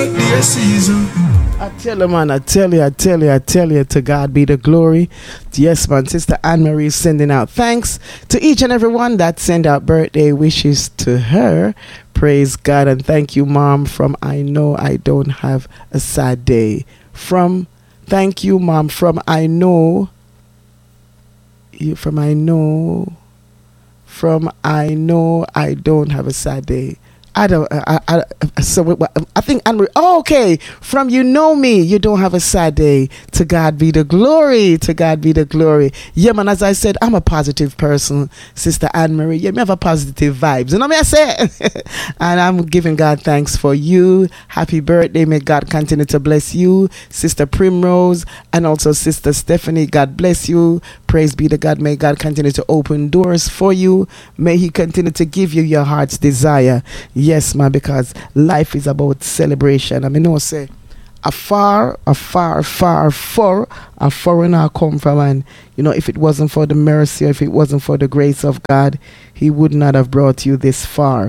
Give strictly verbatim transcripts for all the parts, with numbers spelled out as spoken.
birthday season. I tell you, man, I tell you, I tell you, I tell you, to God be the glory. Yes, man, Sister Anne-Marie is sending out thanks to each and every one that send out birthday wishes to her. Praise God, and thank you, Mom, from I Know I Don't Have a Sad Day. From, thank you, Mom, from I Know, you from I Know, from I Know I Don't Have a Sad Day. I don't, I, I, I, so I think, Anne-Marie, oh, okay, from You Know Me, You Don't Have a Sad Day, to God be the glory, to God be the glory. Yeah, man, as I said, I'm a positive person, Sister Anne-Marie. Yeah, me have a positive vibes, you know what I say? And I'm giving God thanks for you. Happy birthday, may God continue to bless you, Sister Primrose, and also Sister Stephanie, God bless you. Praise be to God, may God continue to open doors for you. May He continue to give you your heart's desire. Yes, man, because life is about celebration. I mean, no say, afar, afar, afar, far, a foreigner come from, and you know, if it wasn't for the mercy, if it wasn't for the grace of God, He would not have brought you this far.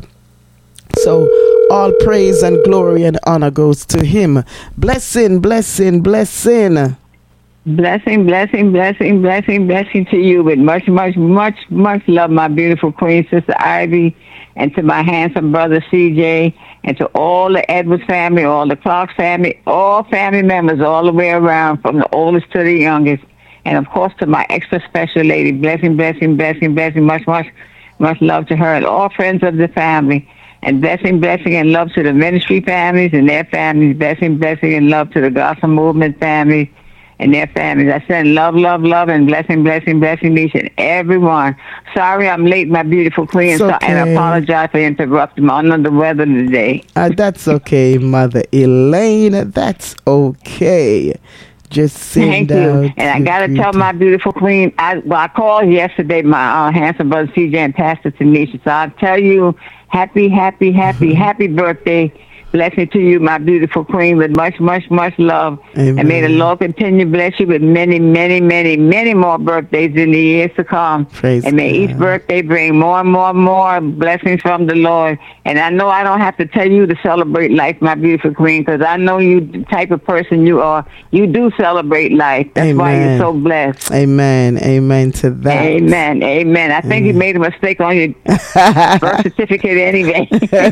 So all praise and glory and honor goes to Him. Blessing, blessing, blessing. Blessing, blessing, blessing, blessing, blessing to you with much, much, much, much love, my beautiful queen, Sister Ivy, and to my handsome brother, C J, and to all the Edwards family, all the Clark family, all family members all the way around, from the oldest to the youngest. And, of course, to my extra special lady, blessing, blessing, blessing, blessing, much, much, much love to her and all friends of the family. And blessing, blessing, and love to the ministry families and their families. Blessing, blessing, and love to the gospel movement families and their families. I send love, love, love, and blessing, blessing, blessing each and everyone. Sorry I'm late, my beautiful queen, so, Okay. and I apologize for interrupting. I'm under the weather today. Uh, that's okay, Mother Elaine. That's okay. Just send Thank you. out And I your got to tell greeting. my beautiful queen, I, well, I called yesterday, my uh, handsome brother C J and Pastor Tanisha, so I'll tell you, happy, happy, happy, happy birthday. Blessing to you, my beautiful queen, with much, much, much love. Amen. And may the Lord continue to bless you with many, many, many, many more birthdays in the years to come. Praise and may God. each birthday bring more and more and more blessings from the Lord. And I know I don't have to tell you to celebrate life, my beautiful queen, because I know you the type of person you are. You do celebrate life. That's Amen. why you're so blessed. Amen. Amen to that. Amen. Amen. I think you made a mistake on your birth certificate anyway.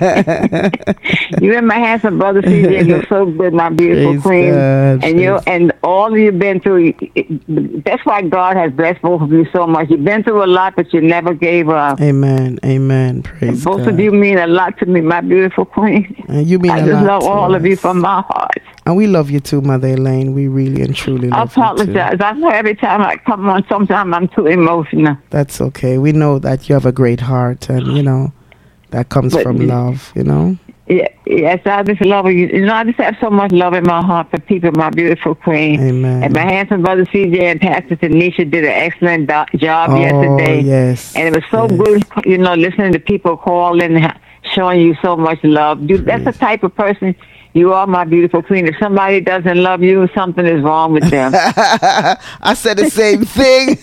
You and my handsome brother C J look so good, my beautiful Praise queen. God. And you Praise- and all you've been through, it- that's why God has blessed both of you so much. You've been through a lot, but you never gave up. Amen. Amen. Praise Both God. of you mean a lot to me, my beautiful queen. And you mean I a just lot love to all of you us. from my heart. And we love you too, Mother Elaine. We really and truly I love you too. apologize. I know every time I come on, sometimes I'm too emotional. That's okay. We know that you have a great heart, and you know that comes But- from love. You know. Yeah, yes, I just love you. You know, I just have so much love in my heart for people, my beautiful queen. Amen. And my handsome brother C J and Pastor Tanisha did an excellent do- job Oh, yesterday. yes. And it was so Yes. good, you know, listening to people calling, showing you so much love. You, that's the type of person you are, my beautiful queen. If somebody doesn't love you, something is wrong with them. I said the same thing.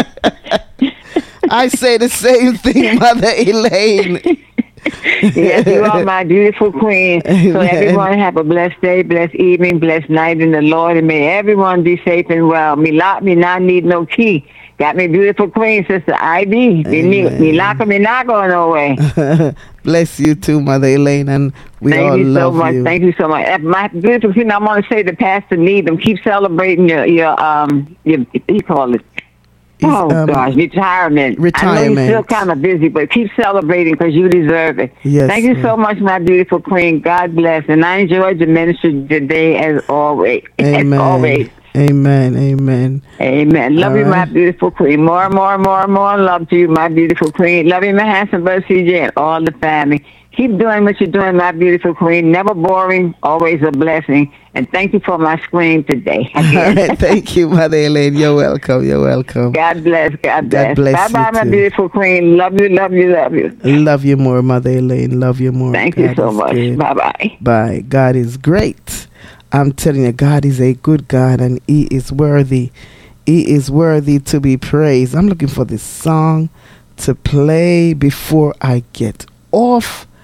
I say the same thing, Mother Elaine. Yes, you are my beautiful queen. So Amen. everyone have a blessed day, blessed evening, blessed night in the Lord, and may everyone be safe and well. Me lock, me not need no key. Got me beautiful queen, Sister Ivy. Me, Amen. me lock, me not going away. Bless you too, Mother Elaine, and we Thank all you so love much. you. Thank you so much. Uh, My beautiful queen, I want to say to Pastor Needham, keep celebrating your, your um, your, what do you call it? He's, Oh, um, gosh, retirement. I know retirement. you're still kind of busy, but keep celebrating because you deserve it. Yes, Thank you yes. so much, my beautiful queen. God bless. And I enjoyed the ministry today as always. Amen. As always. Amen. Amen. Amen. Love All you, my right. beautiful queen. More, more, more, more love to you, my beautiful queen. Love you, my handsome brother C J and all the family. Keep doing what you're doing, my beautiful queen. Never boring, always a blessing. And thank you for my scream today. All right. Thank you, Mother Elaine. You're welcome. You're welcome. God bless. God bless. God bless Bye-bye, you my too. beautiful queen. Love you, love you, love you. Love you more, Mother Elaine. Love you more. Thank you God so is much. good. Bye-bye. Bye. God is great. I'm telling you, God is a good God, and He is worthy. He is worthy to be praised. I'm looking for this song to play before I get off.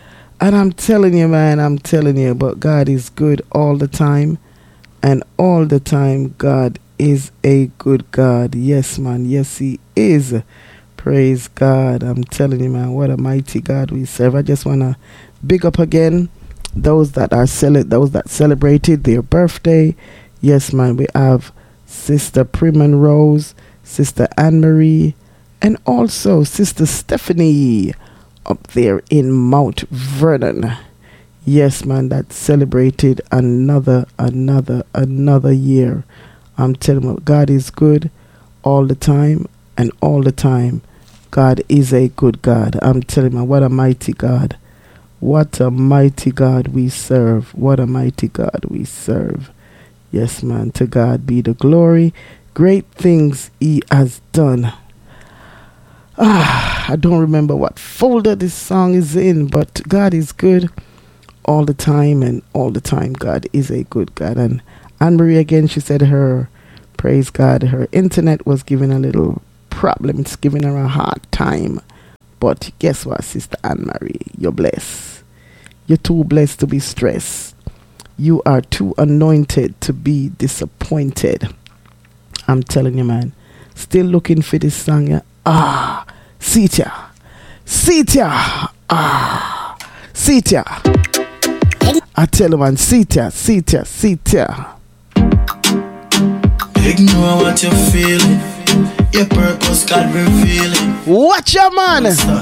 And I'm telling you, man, I'm telling you, but God is good all the time. And all the time, God is a good God. Yes, man. Yes, he is. Praise God. I'm telling you, man, what a mighty God we serve. I just want to big up again those that are cele- those that celebrated their birthday. Yes, man, we have Sister Priman Rose, Sister Anne-Marie, and also Sister Stephanie up there in Mount Vernon. Yes, man, that celebrated another, another, another year. I'm telling you, God is good all the time, and all the time, God is a good God. I'm telling you, what a mighty God. What a mighty God we serve. What a mighty God we serve. Yes, man, to God be the glory. Great things he has done. Ah, I don't remember what folder this song is in, but God is good all the time, and all the time God is a good God. And Anne-Marie again, she said her, praise God, her internet was giving a little problem. It's giving her a hard time. But guess what, Sister Anne-Marie? You're blessed. You're too blessed to be stressed. You are too anointed to be disappointed. I'm telling you, man. Still looking for this song, yeah? Ah, Sitya, Sitya, ah, Sitya. I tell you, man, Sitya, Sitya, Sitya. Ignore what you're feeling. Your purpose God revealing. Watch your man.